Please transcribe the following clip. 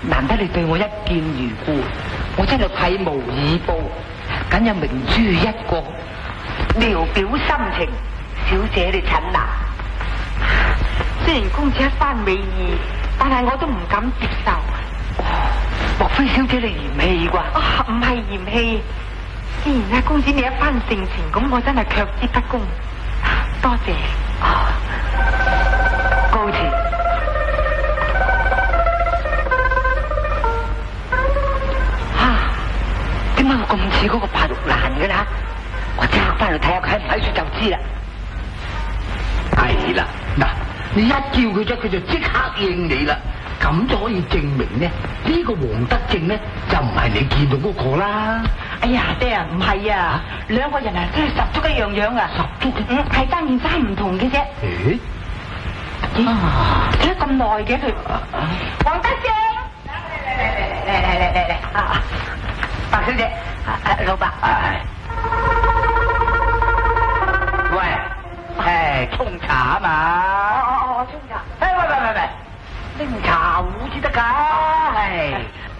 難得你對我一見如故，我真係愧無以報，僅有明珠一個，聊表心情，小姐你診啊！ 雖然公子一番美意，但係我都唔敢接受。 莫非小姐你嫌棄啩？ 唔係嫌棄，既然公子你一番盛情，咁我真係卻之不恭。多謝。 告辭。點解我咁似嗰個白玉蘭嘅啦？我即刻翻去睇下佢喺唔喺處就知啦。 係啦，嗱，你一叫佢咗，佢就即刻應你啦。咁就可以證明呢，呢個黃德正呢，就唔係你見到嗰個啦。 哎呀，爹啊，唔係啊，兩個人啊真係十足一樣樣啊， 十足嘅， 係單件衫唔同嘅啫。 咦？ 睇咗咁耐嘅佢，黃德正，嚟，白小姐，老伯，喂，沖茶啊嘛，我沖茶，喂，拎茶壺先得噶，係，